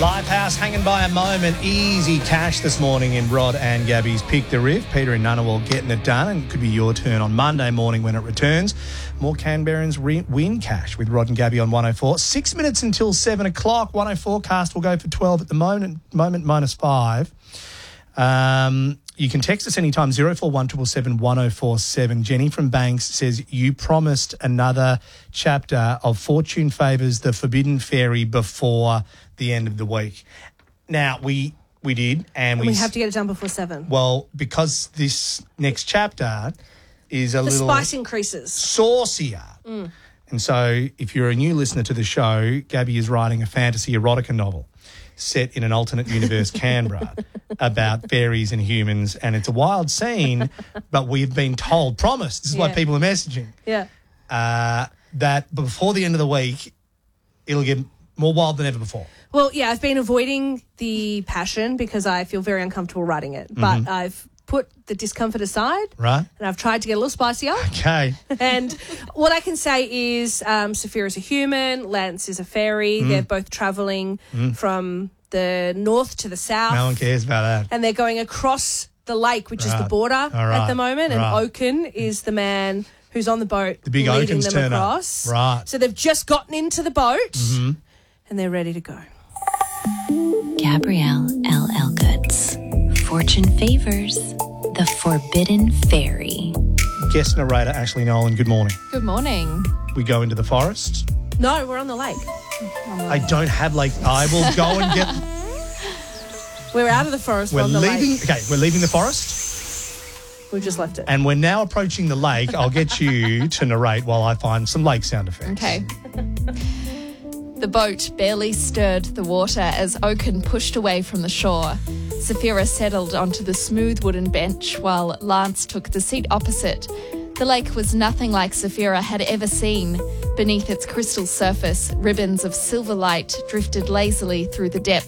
Lifehouse hanging by a moment. Easy cash this morning in Rod and Gabby's Pick the Riff. Peter and Ngunnawal getting it done, and it could be your turn on Monday morning when it returns. More Canberrans win cash with Rod and Gabby on 104. 6 minutes until 7 o'clock. 104 forecast will go for 12 at the moment -5. You can text us anytime, 0417 777 1047. Jenny from Banks says, you promised another chapter of Fortune Favours the Forbidden Fairy before the end of the week. Now, we did. And we have to get it done before 7. Well, because this next chapter is the spice increases. Saucier. Mm. And so if you're a new listener to the show, Gabby is writing a fantasy erotica novel set in an alternate universe, Canberra, about fairies and humans. And it's a wild scene, but we've been promised, this is what people are messaging, that before the end of the week, it'll get more wild than ever before. Well, yeah, I've been avoiding the passion because I feel very uncomfortable writing it. But I've put the discomfort aside. Right. And I've tried to get a little spicier. Okay. And what I can say is Saphira is a human, Lance is a fairy. They're both travelling from the north to the south. No one cares about that. And they're going across the lake, which is the border at the moment. And Oaken is the man who's on the boat, the big leading Oaken's them across. Right. So they've just gotten into the boat and they're ready to go. Gabrielle L. Elgoods. Fortune Favours the Forbidden Fairy. Guest narrator Ashley Nolan, good morning. Good morning. We go into the forest. No, we're on the lake. I don't have I will go and get... We're out of the forest. We're on the lake. Okay, we're leaving the forest. We've just left it. And we're now approaching the lake. I'll get you to narrate while I find some lake sound effects. Okay. The boat barely stirred the water as Oaken pushed away from the shore. Saphira settled onto the smooth wooden bench while Lance took the seat opposite. The lake was nothing like Saphira had ever seen. Beneath its crystal surface, ribbons of silver light drifted lazily through the depths.